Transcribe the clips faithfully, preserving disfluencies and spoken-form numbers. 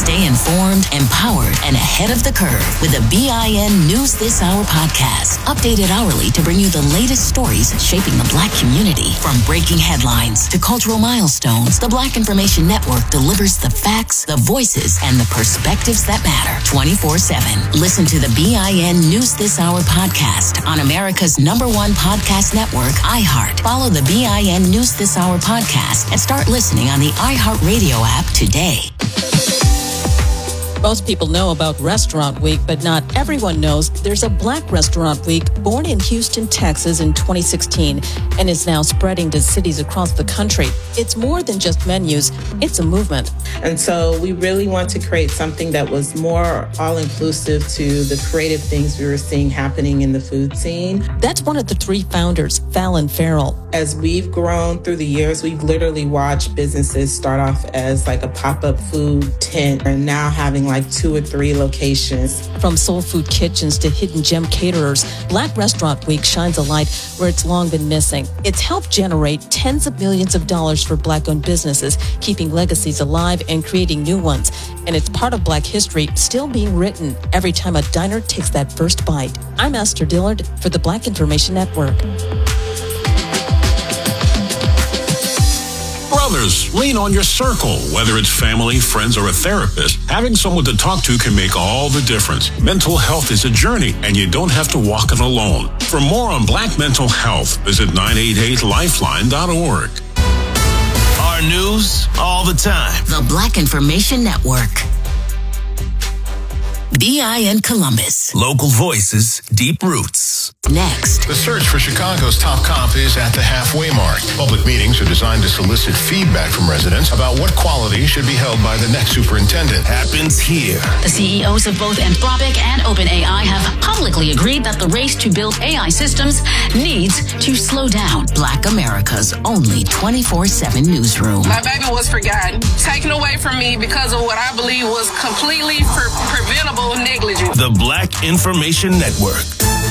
Stay informed, empowered, and ahead of the curve with the B I N News This Hour podcast. Updated hourly to bring you the latest stories shaping the Black community. From breaking headlines to cultural milestones, the Black Information Network delivers the facts, the voices, and the perspectives that matter twenty-four seven. Listen to the B I N News This Hour podcast on America's number one podcast network, iHeart. Follow the B I N News This Hour podcast and start listening on the iHeartRadio app today. Most people know about Restaurant Week, but not everyone knows there's a Black Restaurant Week born in Houston, Texas in twenty sixteen and is now spreading to cities across the country. It's more than just menus, it's a movement. And so we really want to create something that was more all-inclusive to the creative things we were seeing happening in the food scene. That's one of the three founders, Fallon Farrell. As we've grown through the years, we've literally watched businesses start off as like a pop-up food tent and now having like two or three locations. From soul food kitchens to hidden gem caterers, Black Restaurant Week shines a light where it's long been missing. It's helped generate tens of millions of dollars for Black-owned businesses, keeping legacies alive and creating new ones. And it's part of Black history still being written every time a diner takes that first bite. I'm Esther Dillard for the Black Information Network. Brothers, lean on your circle. Whether it's family, friends, or a therapist, having someone to talk to can make all the difference. Mental health is a journey, and you don't have to walk it alone. For more on Black mental health, visit nine eight eight lifeline dot org. Our news all the time. The Black Information Network. B I N Columbus. Local voices, deep roots. Next. The search for Chicago's top cop is at the halfway mark. Public meetings are designed to solicit feedback from residents about what qualities should be held by the next superintendent. Happens here. The C E Os of both Anthropic and OpenAI have publicly agreed that the race to build A I systems needs to slow down. Black America's only twenty-four seven newsroom. My baby was forgotten, taken away from me because of what I believe was completely pre- preventable negligence. The Black Information Network.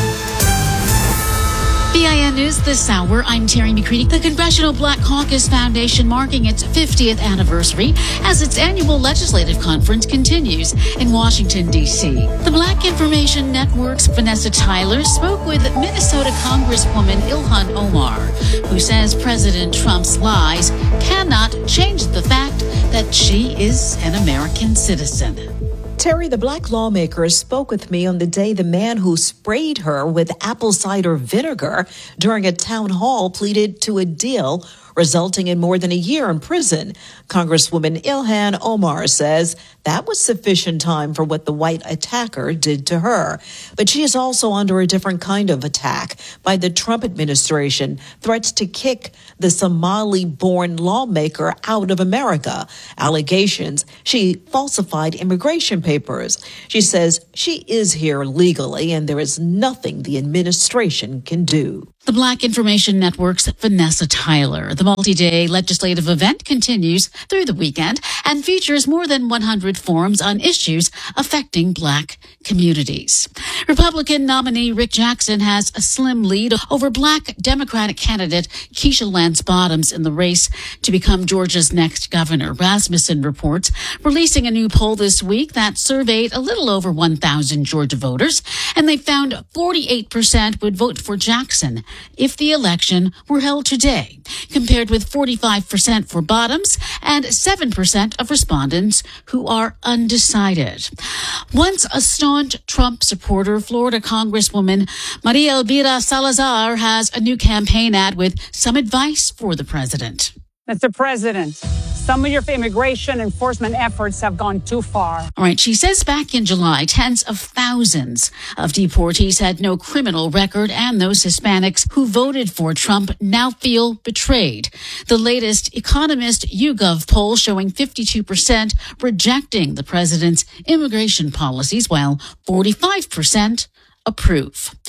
B I N News This Hour, I'm Terry McCready. The Congressional Black Caucus Foundation marking its fiftieth anniversary as its annual legislative conference continues in Washington, D C. The Black Information Network's Vanessa Tyler spoke with Minnesota Congresswoman Ilhan Omar, who says President Trump's lies cannot change the fact that she is an American citizen. Terry, the Black lawmaker, spoke with me on the day the man who sprayed her with apple cider vinegar during a town hall pleaded to a deal resulting in more than a year in prison. Congresswoman Ilhan Omar says that was sufficient time for what the white attacker did to her. But she is also under a different kind of attack by the Trump administration, threats to kick the Somali-born lawmaker out of America, allegations she falsified immigration papers. She says she is here legally and there is nothing the administration can do. The Black Information Network's Vanessa Tyler. The multi-day legislative event continues through the weekend and features more than one hundred forums on issues affecting Black communities. Republican nominee Rick Jackson has a slim lead over Black Democratic candidate Keisha Lance Bottoms in the race to become Georgia's next governor. Rasmussen reports, releasing a new poll this week that surveyed a little over one thousand Georgia voters, and they found forty-eight percent would vote for Jackson if the election were held today, compared with forty-five percent for Bottoms and seven percent of respondents who are undecided. Once a staunch Trump supporter, Florida Congresswoman Maria Elvira Salazar has a new campaign ad with some advice for the president. Mister President, some of your immigration enforcement efforts have gone too far. All right. She says back in July, tens of thousands of deportees had no criminal record, and those Hispanics who voted for Trump now feel betrayed. The latest Economist YouGov poll showing fifty-two percent rejecting the president's immigration policies, while forty-five percent approve.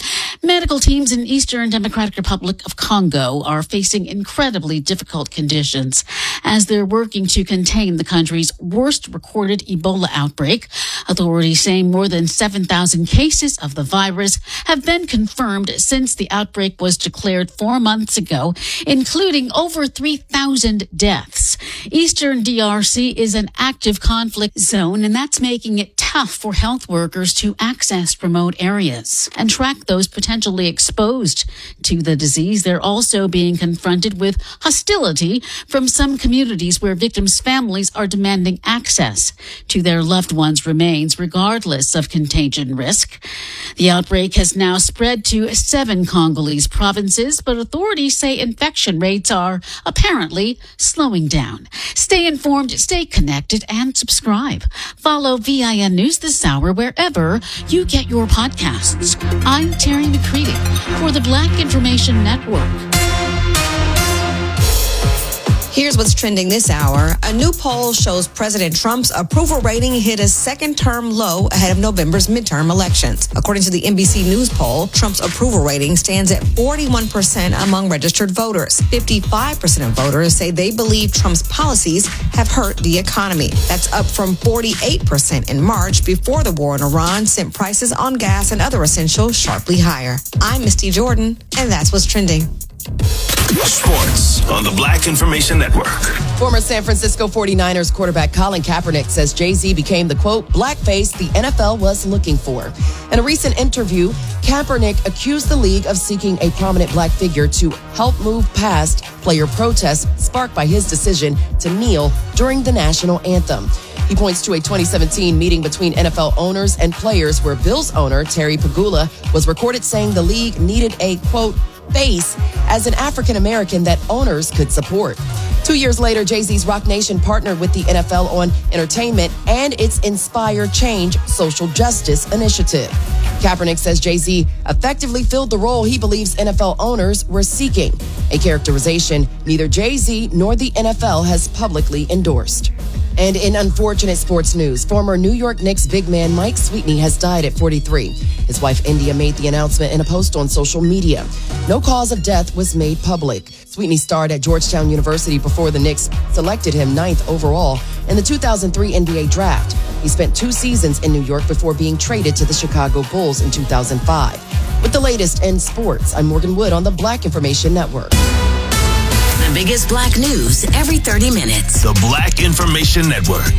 Medical teams in Eastern Democratic Republic of Congo are facing incredibly difficult conditions as they're working to contain the country's worst recorded Ebola outbreak. Authorities say more than seven thousand cases of the virus have been confirmed since the outbreak was declared four months ago, including over three thousand deaths. Eastern D R C is an active conflict zone, and that's making it tough for health workers to access remote areas and track those potentially exposed to the disease. They're also being confronted with hostility from some communities where victims' families are demanding access to their loved ones' remains, regardless of contagion risk. The outbreak has now spread to seven Congolese provinces, but authorities say infection rates are apparently slowing down. Stay informed, stay connected, and subscribe. Follow V I N News this hour wherever you get your podcasts. I'm Terry McCready for the Black Information Network. Here's what's trending this hour. A new poll shows President Trump's approval rating hit a second-term low ahead of November's midterm elections. According to the N B C News poll, Trump's approval rating stands at forty-one percent among registered voters. fifty-five percent of voters say they believe Trump's policies have hurt the economy. That's up from forty-eight percent in March, before the war in Iran sent prices on gas and other essentials sharply higher. I'm Misty Jordan, and that's what's trending. Sports on the Black Information Network. Former San Francisco forty-niners quarterback Colin Kaepernick says Jay-Z became the, quote, black face the N F L was looking for. In a recent interview, Kaepernick accused the league of seeking a prominent black figure to help move past player protests sparked by his decision to kneel during the national anthem. He points to a twenty seventeen meeting between N F L owners and players where Bills owner Terry Pegula was recorded saying the league needed a, quote, face as an African-American that owners could support. Two years later, Jay-Z's Rock Nation partnered with the N F L on entertainment and its Inspire Change social justice initiative. Kaepernick says Jay-Z effectively filled the role he believes N F L owners were seeking, a characterization neither Jay-Z nor the N F L has publicly endorsed. And in unfortunate sports news, former New York Knicks big man Mike Sweetney has died at forty-three. His wife India made the announcement in a post on social media. No cause of death was made public. Sweetney starred at Georgetown University before the Knicks selected him ninth overall in the two thousand three N B A draft. He spent two seasons in New York before being traded to the Chicago Bulls in two thousand five. With the latest in sports, I'm Morgan Wood on the Black Information Network. The biggest black news every thirty minutes. The Black Information Network.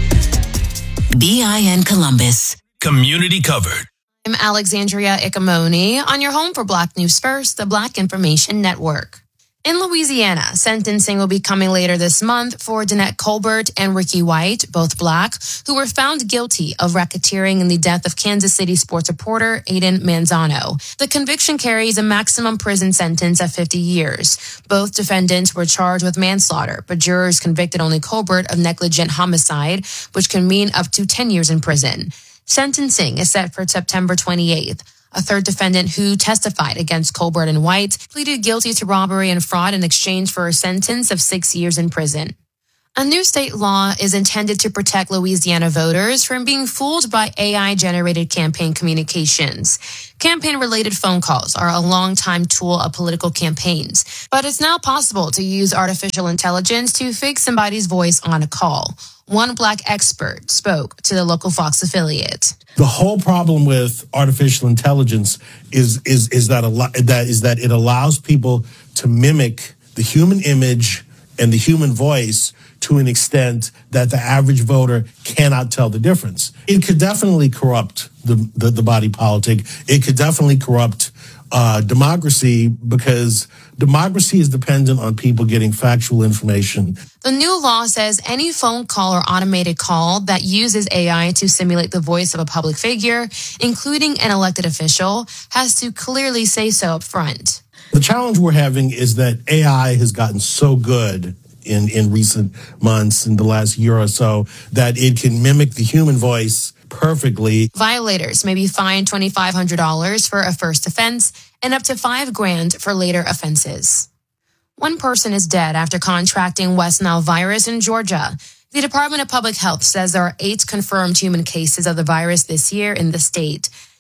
B I N Columbus. Community covered. I'm Alexandria Ikamoni on your home for Black News First, the Black Information Network. In Louisiana, sentencing will be coming later this month for Danette Colbert and Ricky White, both black, who were found guilty of racketeering in the death of Kansas City sports reporter Aiden Manzano. The conviction carries a maximum prison sentence of fifty years. Both defendants were charged with manslaughter, but jurors convicted only Colbert of negligent homicide, which can mean up to ten years in prison. Sentencing is set for September twenty-eighth. A third defendant who testified against Colbert and White pleaded guilty to robbery and fraud in exchange for a sentence of six years in prison. A new state law is intended to protect Louisiana voters from being fooled by A I-generated campaign communications. Campaign-related phone calls are a long-time tool of political campaigns, but it's now possible to use artificial intelligence to fake somebody's voice on a call. One black expert spoke to the local Fox affiliate. The whole problem with artificial intelligence is is is that a lot, that is that it allows people to mimic the human image and the human voice to an extent that the average voter cannot tell the difference. It could definitely corrupt the the, the body politic. It could definitely corrupt uh, democracy, because democracy is dependent on people getting factual information. The new law says any phone call or automated call that uses A I to simulate the voice of a public figure, including an elected official, has to clearly say so up front. The challenge we're having is that A I has gotten so good in, in recent months, in the last year or so, that it can mimic the human voice perfectly. Violators may be fined twenty-five hundred dollars for a first offense and up to five grand for later offenses. One person is dead after contracting West Nile virus in Georgia. The Department of Public Health says there are eight confirmed human cases of the virus this year in the state.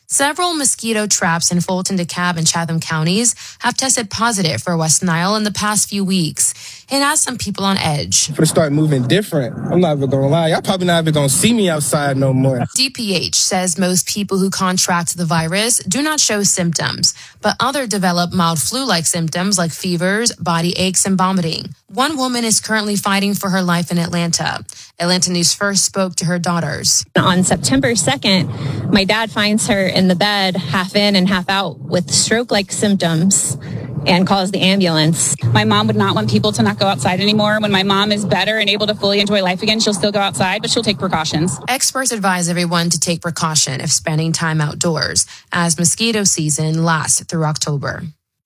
Several mosquito traps in Fulton, DeKalb, and Chatham counties have tested positive for West Nile in the past few weeks. It has some people on edge. If I start moving different, I'm not even going to lie, y'all probably not even going to see me outside no more. D P H says most people who contract the virus do not show symptoms, but others develop mild flu-like symptoms like fevers, body aches, and vomiting. One woman is currently fighting for her life in Atlanta. Atlanta News First spoke to her daughters. On September second, my dad finds her in the bed, half in and half out, with stroke-like symptoms and calls the ambulance. My mom would not want people to not go outside anymore. When my mom is better and able to fully enjoy life again, she'll still go outside, but she'll take precautions. Experts advise everyone to take precaution if spending time outdoors, as mosquito season lasts through October.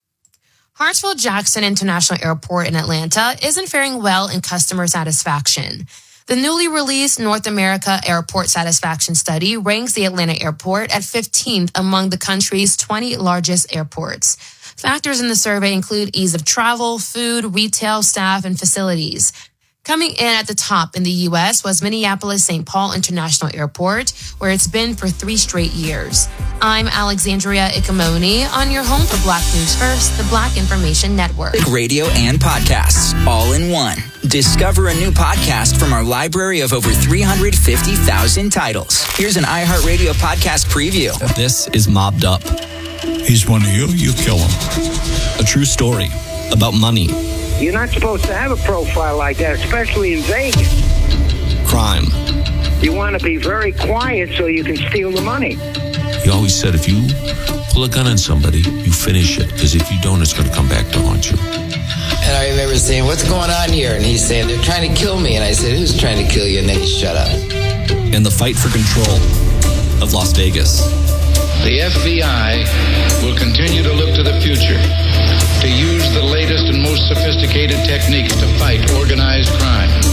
Hartsfield-Jackson International Airport in Atlanta isn't faring well in customer satisfaction. The newly released North America Airport Satisfaction Study ranks the Atlanta airport at fifteenth among the country's twenty largest airports. Factors in the survey include ease of travel, food, retail, staff, and facilities. Coming in at the top in the U S was Minneapolis-Saint Paul International Airport, where it's been for three straight years. I'm Alexandria Icamoni on your home for Black News First, the Black Information Network. Radio and podcasts, all in one. Discover a new podcast from our library of over three hundred fifty thousand titles. Here's an iHeartRadio podcast preview. This is Mobbed Up. He's one of you, you kill him. A true story about money. You're not supposed to have a profile like that, especially in Vegas. Crime. You want to be very quiet so you can steal the money. He always said, if you pull a gun on somebody, you finish it, because if you don't, it's going to come back to haunt you. And I remember saying, what's going on here? And he's saying, they're trying to kill me. And I said, who's trying to kill you? And then he shut up. In the fight for control of Las Vegas. The F B I will continue to look to the future to use the latest and most sophisticated techniques to fight organized crime.